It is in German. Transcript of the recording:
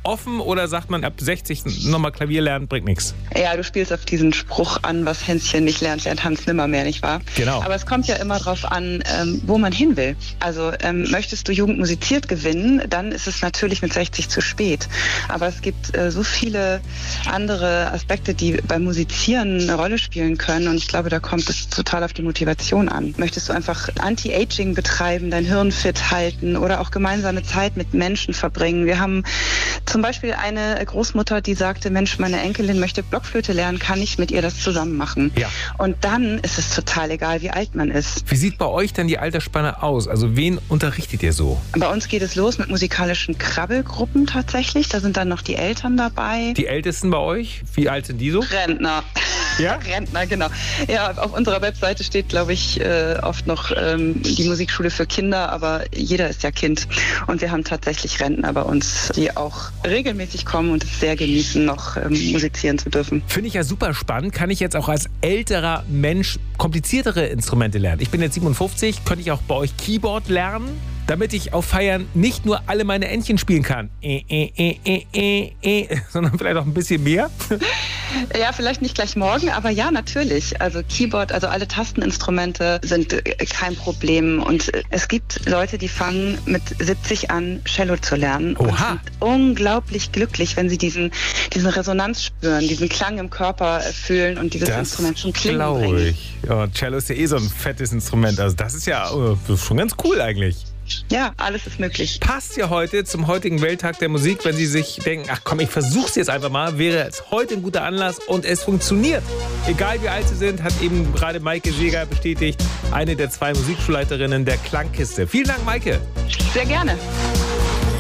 offen oder sagt man, ab 60 nochmal Klavier lernen, bringt nichts? Ja, du spielst auf diesen Spruch an, was Hänschen nicht lernt, lernt Hans nimmermehr, nicht wahr? Genau. Aber es kommt ja immer drauf an, wo man hin will. Also möchtest du Jugend musiziert gewinnen, dann ist es natürlich mit 60 zu spät. Aber es gibt so viele andere Aspekte, die beim Musizieren eine Rolle spielen können. Und ich glaube, da kommt es total auf die Motivation an. Möchtest du einfach Anti-Aging betreiben, dein Hirn fit halten oder auch gemeinsame Zeit mit Menschen verbringen? Wir haben zum Beispiel eine Großmutter, die sagte, Mensch, meine Enkelin möchte Blockflöte lernen, kann ich mit ihr das zusammen machen? Ja. Und dann ist es total egal, wie alt man ist. Wie sieht bei euch denn die Altersspanne aus? Also wen unterrichtet ihr so? Bei uns geht es los mit musikalischen Krabbelgruppen tatsächlich. Da sind dann noch die Eltern dabei. Die Ältesten bei euch, wie alt sind die so? Rentner. Ja? Rentner, genau. Ja, auf unserer Webseite steht, glaube ich, oft noch die Musikschule für Kinder, aber jeder ist ja Kind. Und wir haben tatsächlich Rentner bei uns, die auch regelmäßig kommen und es sehr genießen, noch musizieren zu dürfen. Finde ich ja super spannend. Kann ich jetzt auch als älterer Mensch kompliziertere Instrumente lernen? Ich bin jetzt 57, könnte ich auch bei euch Keyboard lernen? Damit ich auf Feiern nicht nur alle meine Entchen spielen kann, sondern vielleicht auch ein bisschen mehr? Ja, vielleicht nicht gleich morgen, aber ja, natürlich. Also Keyboard, also alle Tasteninstrumente sind kein Problem. Und es gibt Leute, die fangen mit 70 an, Cello zu lernen. Oha. Und sind unglaublich glücklich, wenn sie diesen Resonanz spüren, diesen Klang im Körper fühlen und dieses Instrument schon klingen bringen. Das glaube ich. Ja, Cello ist ja so ein fettes Instrument. Also das ist ja schon ganz cool eigentlich. Ja, alles ist möglich. Passt ja heute zum heutigen Welttag der Musik, wenn Sie sich denken, ach komm, ich versuch's jetzt einfach mal, wäre es heute ein guter Anlass und es funktioniert. Egal wie alt Sie sind, hat eben gerade Maike Seeger bestätigt, eine der 2 Musikschulleiterinnen der Klangkiste. Vielen Dank, Maike. Sehr gerne.